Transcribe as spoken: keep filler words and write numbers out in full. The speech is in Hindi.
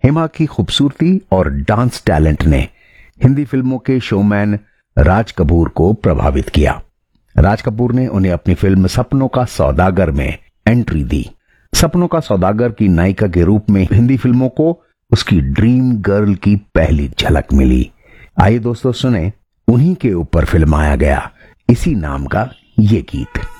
हेमा की खूबसूरती और डांस टैलेंट ने हिंदी फिल्मों के शोमैन राज कपूर को प्रभावित किया। राज कपूर ने उन्हें अपनी फिल्म सपनों का सौदागर में एंट्री दी। सपनों का सौदागर की नायिका के रूप में हिंदी फिल्मों को उसकी ड्रीम गर्ल की पहली झलक मिली। आइए दोस्तों सुने उन्हीं के ऊपर फिल्माया गया इसी नाम का ये गीत।